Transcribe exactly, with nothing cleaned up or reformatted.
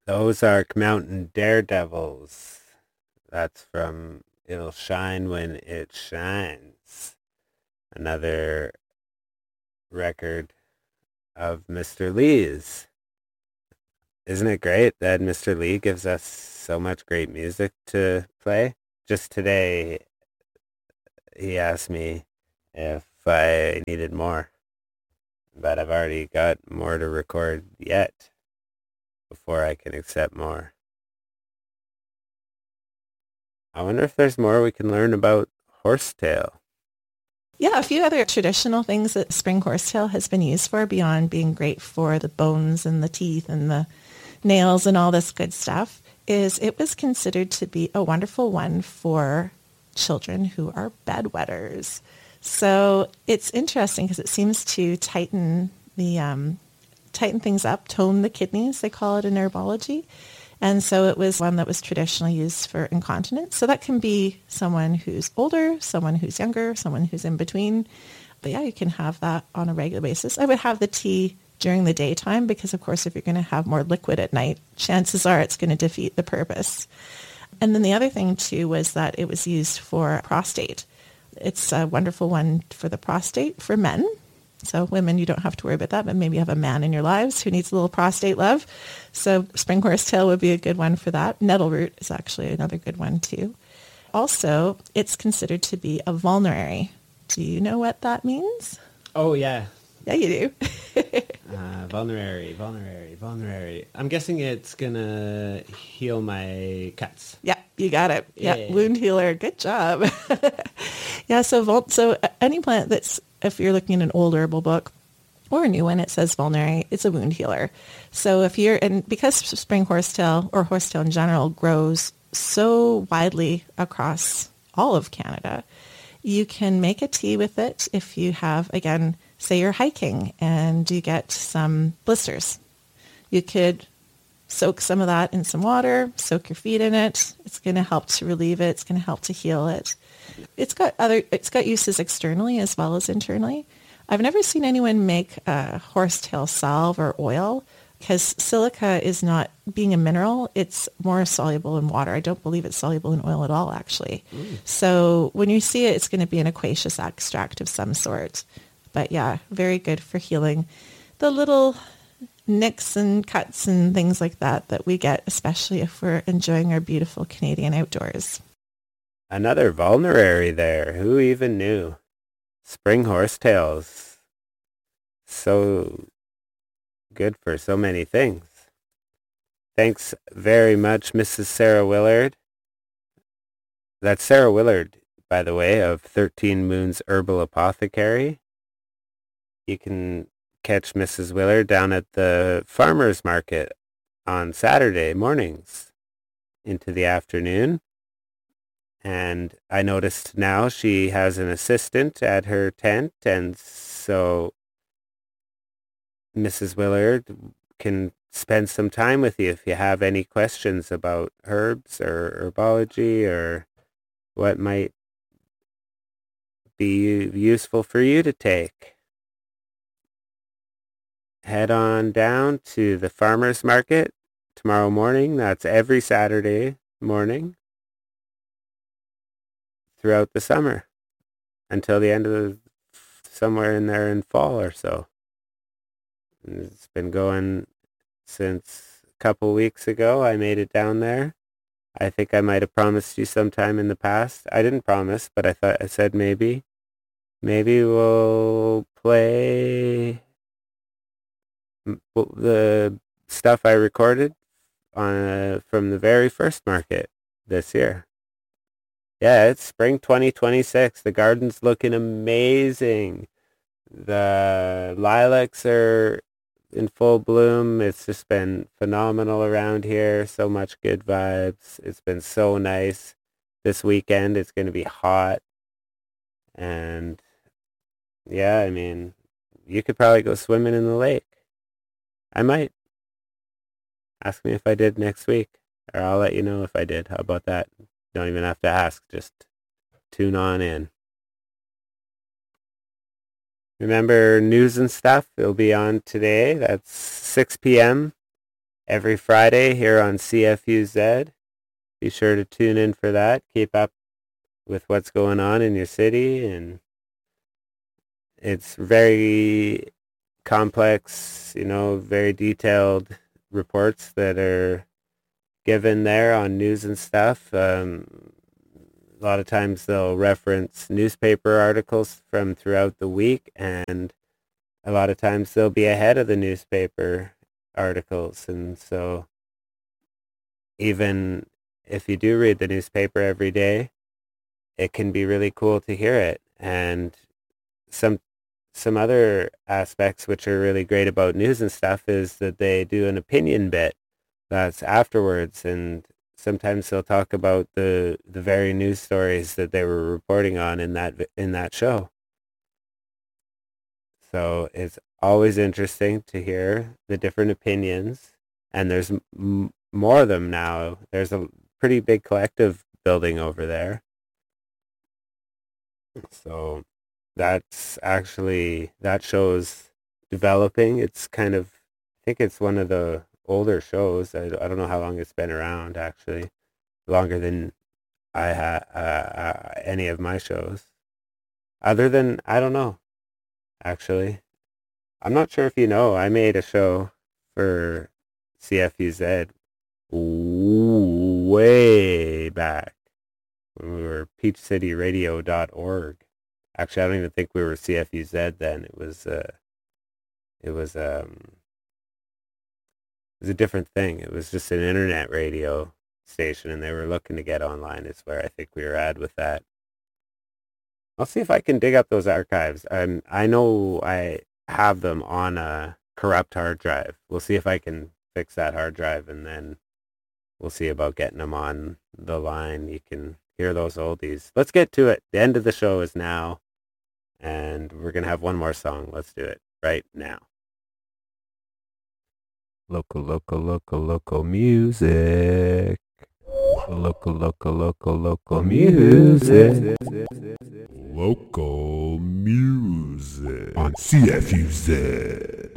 The Ozark Mountain Daredevils. That's from It'll Shine When It Shines. Another record of Mister Lee's. Isn't it great that Mister Lee gives us so much great music to play? Just today, he asked me if I needed more, but I've already got more to record yet before I can accept more. I wonder if there's more we can learn about horsetail. Yeah, a few other traditional things that spring horsetail has been used for beyond being great for the bones and the teeth and the nails and all this good stuff is it was considered to be a wonderful one for children who are bedwetters. So it's interesting because it seems to tighten the um, tighten things up, tone the kidneys, they call it in herbology. And so it was one that was traditionally used for incontinence. So that can be someone who's older, someone who's younger, someone who's in between. But yeah, you can have that on a regular basis. I would have the tea during the daytime because, of course, if you're going to have more liquid at night, chances are it's going to defeat the purpose. And then the other thing, too, was that it was used for prostate. It's a wonderful one for the prostate for men. So women, you don't have to worry about that, but maybe you have a man in your lives who needs a little prostate love. So spring horsetail would be a good one for that. Nettle root is actually another good one too. Also, it's considered to be a vulnerary. Do you know what that means? Oh, yeah. Yeah, you do. uh, vulnerary, vulnerary, vulnerary. I'm guessing it's going to heal my cuts. Yeah, you got it. Yeah, yeah. Wound healer. Good job. yeah, so vul- so any plant that's, if you're looking at an old herbal book or a new one, it says vulnerary, it's a wound healer. So if you're, and because spring horsetail or horsetail in general grows so widely across all of Canada, you can make a tea with it if you have, again, say you're hiking and you get some blisters. You could soak some of that in some water, soak your feet in it. It's going to help to relieve it. It's going to help to heal it. It's got other, it's got uses externally as well as internally. I've never seen anyone make a horsetail salve or oil because silica is not, being a mineral, it's more soluble in water. I don't believe it's soluble in oil at all, actually. Mm. So when you see it, it's going to be an aqueous extract of some sort. But yeah, very good for healing the little nicks and cuts and things like that that we get, especially if we're enjoying our beautiful Canadian outdoors. Another vulnerary there. Who even knew? Spring horsetails. So good for so many things. Thanks very much, Missus Sarah Willard. That's Sarah Willard, by the way, of thirteen Moons Herbal Apothecary. You can catch Missus Willard down at the farmer's market on Saturday mornings into the afternoon. And I noticed now she has an assistant at her tent, and so Missus Willard can spend some time with you if you have any questions about herbs or herbology or what might be useful for you to take. Head on down to the farmer's market tomorrow morning. That's every Saturday morning throughout the summer until the end of the, somewhere in there in fall or so. And it's been going since a couple weeks ago. I made it down there. I think I might have promised you sometime in the past. I didn't promise, but I thought I said maybe. Maybe we'll play the stuff I recorded on uh, from the very first market this year. Yeah, it's spring twenty twenty-six. The garden's looking amazing. The lilacs are in full bloom. It's just been phenomenal around here. So much good vibes. It's been so nice. This weekend it's going to be hot. And yeah, I mean, you could probably go swimming in the lake. I might. Ask me if I did next week, or I'll let you know if I did. How about that? Don't even have to ask. Just tune on in. Remember, news and stuff, it'll be on today. That's six p.m. every Friday here on C F U Z. Be sure to tune in for that. Keep up with what's going on in your city, and it's very complex, you know, very detailed reports that are given there on news and stuff. Um, a lot of times they'll reference newspaper articles from throughout the week, and a lot of times they'll be ahead of the newspaper articles. And so even if you do read the newspaper every day, it can be really cool to hear it. And some some other aspects which are really great about news and stuff is that they do an opinion bit that's afterwards, and sometimes they'll talk about the the very news stories that they were reporting on in that in that show. So it's always interesting to hear the different opinions, and there's m- more of them now. There's a pretty big collective building over there. So that's actually, that show's developing. It's kind of, I think it's one of the older shows. I, I don't know how long it's been around, actually. Longer than I ha uh, uh, any of my shows. Other than, I don't know, actually. I'm not sure if you know, I made a show for C F U Z way back when we were peach city radio dot org. Actually, I don't even think we were C F U Z then. It was uh, it was um, it was a different thing. It was just an internet radio station, and they were looking to get online. Is where I think we were at with that. I'll see if I can dig up those archives. Um, I know I have them on a corrupt hard drive. We'll see if I can fix that hard drive, and then we'll see about getting them on the line. You can hear those oldies. Let's get to it. The end of the show is now, and we're going to have one more song. Let's do it right now. Local, local, local, local music. Local, local, local, local music. Local music on C F U Z.